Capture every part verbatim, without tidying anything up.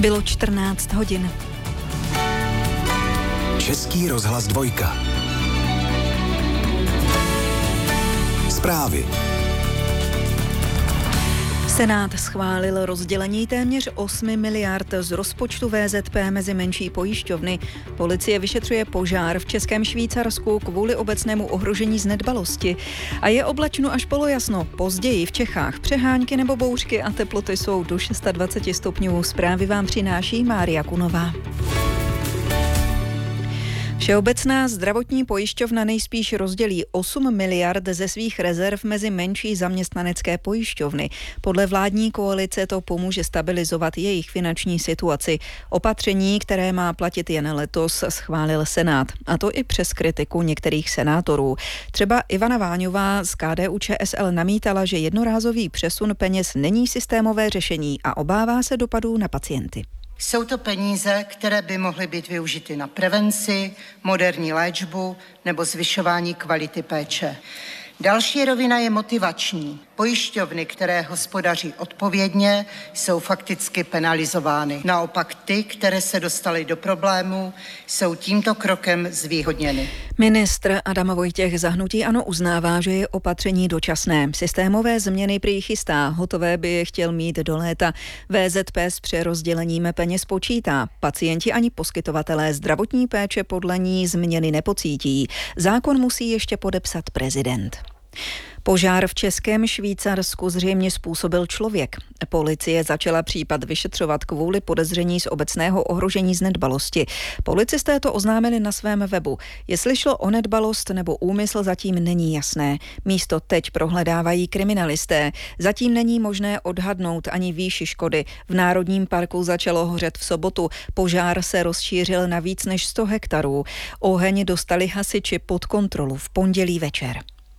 Bylo čtrnáct hodin. Český rozhlas dvojka. Zprávy. Senát schválil rozdělení téměř osmi miliard z rozpočtu V Z P mezi menší pojišťovny. Policie vyšetřuje požár v Českém Švýcarsku kvůli obecnému ohrožení z nedbalosti. A je oblačno až polojasno. Později v Čechách přehánky nebo bouřky a teploty jsou do dvacet šest stupňů. Zprávy vám přináší Mária Kunová. Všeobecná zdravotní pojišťovna nejspíš rozdělí osm miliard ze svých rezerv mezi menší zaměstnanecké pojišťovny. Podle vládní koalice to pomůže stabilizovat jejich finanční situaci. Opatření, které má platit jen letos, schválil Senát. A to i přes kritiku některých senátorů. Třeba Ivana Váňová z K D U Č S L namítala, že jednorázový přesun peněz není systémové řešení a obává se dopadů na pacienty. Jsou to peníze, které by mohly být využity na prevenci, moderní léčbu nebo zvyšování kvality péče. Další rovina je motivační. Pojišťovny, které hospodaří odpovědně, jsou fakticky penalizovány. Naopak ty, které se dostaly do problémů, jsou tímto krokem zvýhodněny. Ministr Adam Vojtěch za hnutí ANO uznává, že je opatření dočasné. Systémové změny prý chystá, hotové by je chtěl mít do léta. V Z P s přerozdělením peněz počítá. Pacienti ani poskytovatelé zdravotní péče podle ní změny nepocítí. Zákon musí ještě podepsat prezident. Požár v Českém Švýcarsku zřejmě způsobil člověk. Policie začala případ vyšetřovat kvůli podezření z obecného ohrožení z nedbalosti. Policisté to oznámili na svém webu. Jestli šlo o nedbalost nebo úmysl, zatím není jasné. Místo teď prohledávají kriminalisté. Zatím není možné odhadnout ani výši škody. V Národním parku začalo hořet v sobotu. Požár se rozšířil na víc než sto hektarů. Oheň dostali hasiči pod kontrolu v pondělí večer.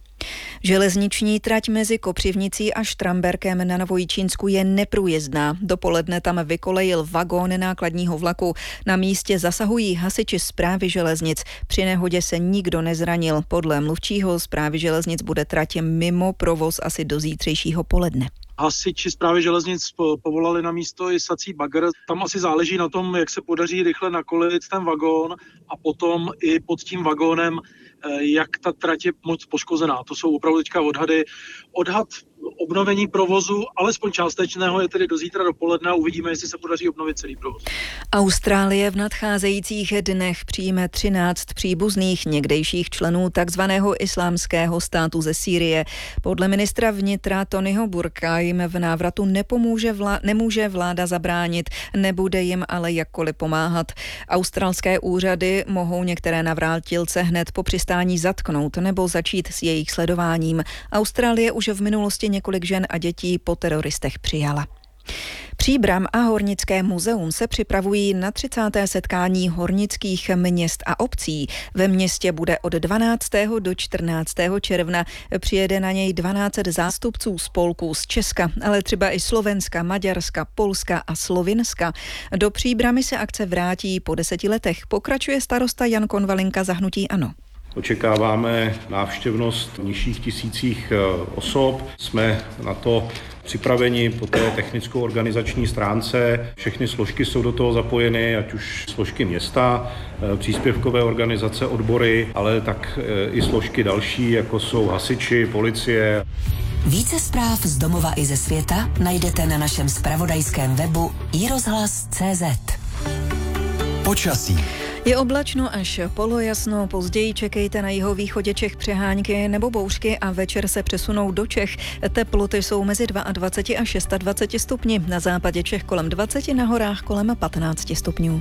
Železniční trať mezi Kopřivnicí a Štramberkem na Novojičínsku je neprůjezdná. Dopoledne tam vykolejil vagón nákladního vlaku. Na místě zasahují hasiči Správy železnic. Při nehodě se nikdo nezranil. Podle mluvčího Správy železnic bude trať mimo provoz asi do zítřejšího poledne. Hasiči Správy železnic povolali na místo i sací bagr. Tam asi záleží na tom, jak se podaří rychle nakolejit ten vagón a potom i pod tím vagónem, jak ta trať je moc poškozená. To jsou opravdu teďka odhady. Odhad obnovení provozu, alespoň částečného, je tedy do zítra dopoledne a uvidíme, jestli se podaří obnovit celý provoz. Austrálie v nadcházejících dnech přijme třináct příbuzných někdejších členů takzvaného islámského státu ze Sýrie. Podle ministra vnitra Tonyho Burka jim v návratu nepomůže vlá- nemůže vláda zabránit, nebude jim ale jakkoliv pomáhat. Australské úřady mohou některé navrátilce hned po přistání zatknout nebo začít s jejich sledováním. Austrálie už v minulosti několik žen a dětí po teroristech přijala. Příbram a Hornické muzeum se připravují na třicáté setkání hornických měst a obcí. Ve městě bude od dvanáctého do čtrnáctého června. Přijede na něj dvanáct set zástupců spolků z Česka, ale třeba i Slovenska, Maďarska, Polska a Slovinska. Do Příbramy se akce vrátí po deseti letech. Pokračuje starosta Jan Konvalinka za hnutí ANO. Očekáváme návštěvnost v nižších tisících osob. Jsme na to připraveni po té technicko-organizační stránce. Všechny složky jsou do toho zapojeny, ať už složky města, příspěvkové organizace, odbory, ale tak i složky další, jako jsou hasiči, policie. Více zpráv z domova i ze světa najdete na našem zpravodajském webu i rozhlas tečka cé zet. Počasí. Je oblačno až polojasno, později čekejte na jihovýchodě Čech přehánky nebo bouřky a večer se přesunou do Čech. Teploty jsou mezi dvacet dva až dvacet šest stupni, na západě Čech kolem dvacet, na horách kolem patnáct stupňů.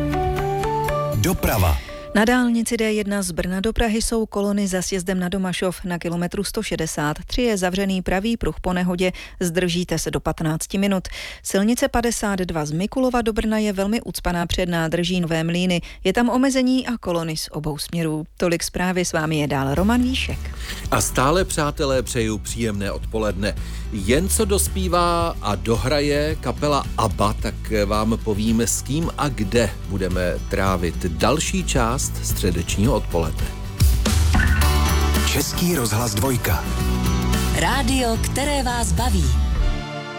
Doprava. Na dálnici D jedna z Brna do Prahy jsou kolony za sjezdem na Domašov na kilometru sto šedesát tři. Je zavřený pravý pruh po nehodě, zdržíte se do patnáct minut. Silnice padesát dva z Mikulova do Brna je velmi ucpaná před nádrží Nové Mlýny. Je tam omezení a kolony z obou směrů. Tolik zprávy, s vámi je dál Roman Víšek. A stále, přátelé, přeju příjemné odpoledne. Jen co dospívá a dohraje kapela ABBA, tak vám povíme, s kým a kde budeme trávit další část středečního odpoledne. Český rozhlas dvojka. Rádio, které vás baví.